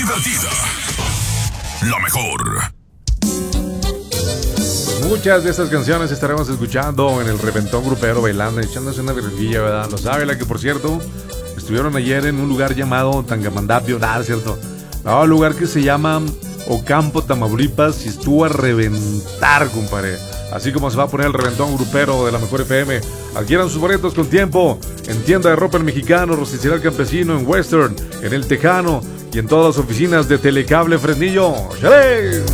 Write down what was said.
divertida. La mejor. Muchas de estas canciones estaremos escuchando en el Reventón Grupero, bailando, echándose una virguilla, ¿verdad? Los Ávila, que por cierto, estuvieron ayer en un lugar llamado Tangamandapio, nada, ¿cierto? No, un lugar que se llama Ocampo, Tamaulipas, y estuvo a reventar, compadre. Así como se va a poner el Reventón Grupero de la Mejor FM. Adquieran sus boletos con tiempo en tienda de ropa El Mexicano, Rosticería El Campesino, en Western, en El Tejano y en todas las oficinas de Telecable Fresnillo. ¡Chale!